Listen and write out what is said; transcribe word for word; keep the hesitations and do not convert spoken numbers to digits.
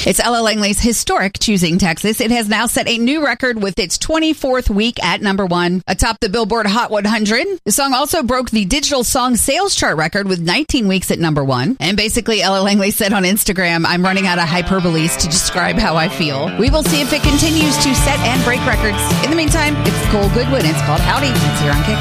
It's Ella Langley's historic Choosing Texas. It has now set a new record with its twenty-fourth week at number one atop the Billboard Hot one hundred. The song also broke the digital song sales chart record with nineteen weeks at number one. And basically, Ella Langley said on Instagram, I'm running out of hyperboles to describe how I feel. We will see if it continues to set and break records. In the meantime, it's Nicole Goodwin. It's called Howdy. It's here on Kick.